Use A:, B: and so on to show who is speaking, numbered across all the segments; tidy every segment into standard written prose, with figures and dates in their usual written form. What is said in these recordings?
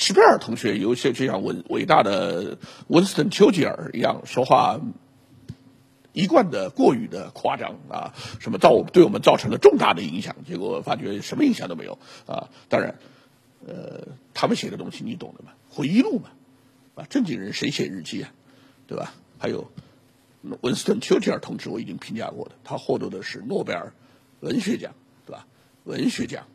A: 施佩尔同学有些就像伟大的温斯顿·丘吉尔一样，说话一贯的过于的夸张啊，什么对我们造成了重大的影响，结果发觉什么影响都没有啊。当然，他们写的东西你懂的嘛，回忆录嘛，啊，正经人谁写日记啊，对吧？还有温斯顿·丘吉尔同志，我已经评价过的，他获得的是诺贝尔文学奖，对吧？文学奖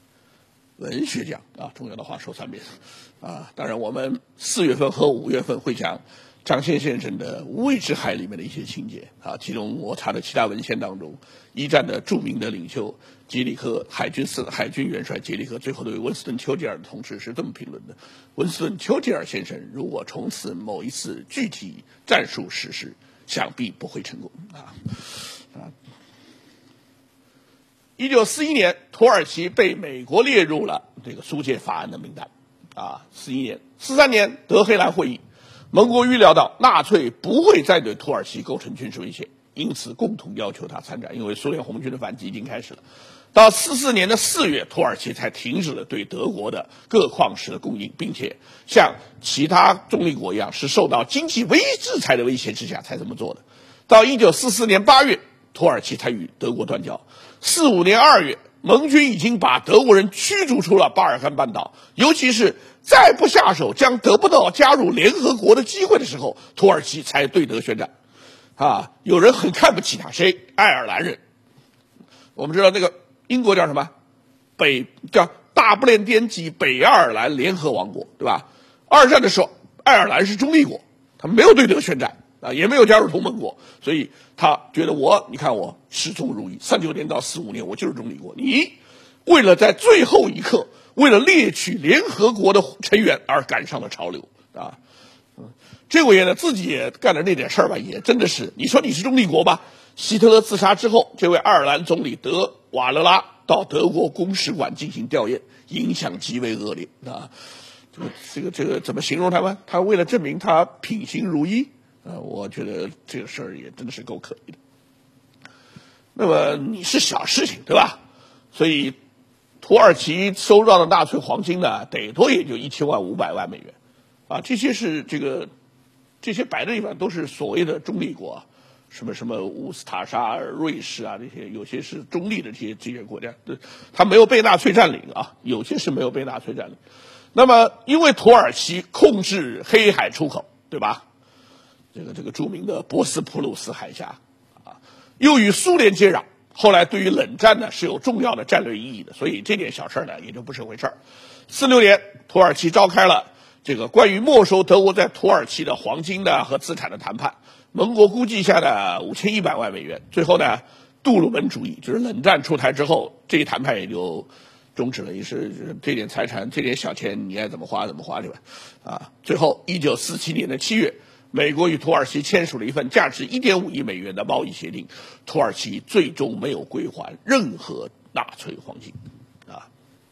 A: 啊，重要的话说3遍啊。当然，我们4月份和5月份会讲张骞先生的《无畏之海》里面的一些情节啊，其中我查的其他文献当中，一战的著名的领袖杰里克海军元帅杰里克最后对温斯顿·丘吉尔的同志是这么评论的：温斯顿·丘吉尔先生如果从此某一次具体战术实施，想必不会成功啊。1941年，土耳其被美国列入了这个苏戒法案的名单啊。41年、43年德黑兰会议，盟国预料到纳粹不会再对土耳其构成军事威胁，因此共同要求他参战，因为苏联红军的反击已经开始了。到44年的4月，土耳其才停止了对德国的各矿石的供应，并且像其他中立国一样，是受到经济制裁的威胁之下才这么做的。到1944年8月，土耳其才与德国断交。45年2月，盟军已经把德国人驱逐出了巴尔干半岛，尤其是再不下手，将得不到加入联合国的机会的时候，土耳其才对德宣战。啊，有人很看不起他，谁？爱尔兰人。我们知道那个英国叫什么？叫大不列颠及北爱尔兰联合王国，对吧？2战的时候，爱尔兰是中立国，他没有对德宣战啊，也没有加入同盟国，所以他觉得你看我始终如一，39年到45年我就是中立国，你为了在最后一刻，为了猎取联合国的成员而赶上了潮流啊。这位爷呢自己也干的那点事儿吧，也真的是，你说你是中立国吧？希特勒自杀之后，这位爱尔兰总理德瓦勒拉到德国公使馆进行吊唁，影响极为恶劣啊。这个怎么形容他们？他为了证明他品行如一我觉得这个事儿也真的是够可疑的。那么你是小事情，对吧？所以土耳其收到的纳粹黄金呢，得多也就1500万美元啊。这些摆的地方都是所谓的中立国，什么乌斯塔沙、瑞士啊，这些有些是中立的这些国家，它没有被纳粹占领啊，有些是没有被纳粹占领。那么因为土耳其控制黑海出口，对吧？这个著名的博斯普鲁斯海峡啊，又与苏联接壤，后来对于冷战呢是有重要的战略意义的，所以这点小事呢也就不是回事儿。46年，土耳其召开了这个关于没收德国在土耳其的黄金的和资产的谈判，盟国估计下的5100万美元。最后呢，杜鲁门主义就是冷战出台之后，这一谈判也就终止了，也是这点财产这点小钱你爱怎么花怎么花去吧啊。最后1947年的7月，美国与土耳其签署了一份价值1.5亿美元的贸易协定，土耳其最终没有归还任何纳粹黄金啊。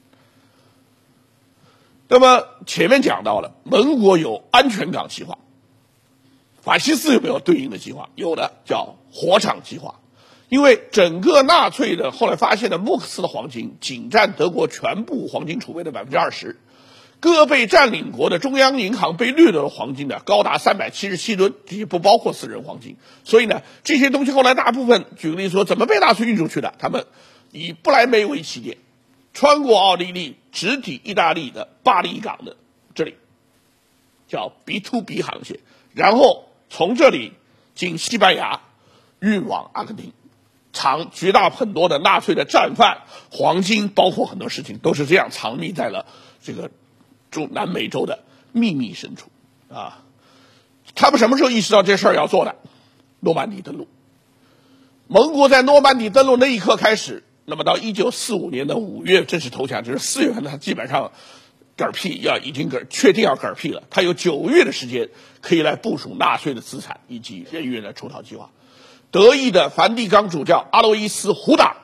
A: 那么前面讲到了，盟国有安全港计划，法西斯有没有对应的计划？有的，叫火场计划。因为整个纳粹的后来发现的莫克斯的黄金仅占德国全部黄金储备的20%，各被占领国的中央银行被掠夺的黄金呢高达377吨，这些不包括私人黄金。所以呢，这些东西后来大部分，举个例子说，怎么被纳粹运出去的？他们以不来梅为起点，穿过奥地利，直抵意大利的巴黎港的这里，叫 B2B 航线，然后从这里经西班牙运往阿根廷。绝大很多的纳粹的战犯、黄金，包括很多事情，都是这样藏匿在了这个南美洲的秘密深处啊。他们什么时候意识到这事儿要做的？诺曼底登陆。盟国在诺曼底登陆那一刻开始，那么到1945年的5月正式投降，就是4月份他基本上已经确定要嗝屁了。他有9个月的时间可以来部署纳粹的资产以及人员的出逃计划。德意的梵蒂冈主教阿洛伊斯·胡达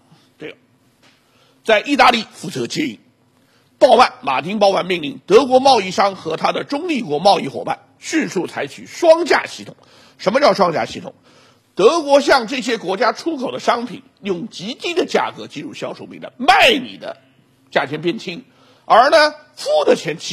A: 在意大利负责接应。马丁·鲍曼命令德国贸易商和他的中立国贸易伙伴迅速采取双价系统。什么叫双价系统？德国向这些国家出口的商品用极低的价格进入销售名单，卖你的价钱变轻，而呢付的钱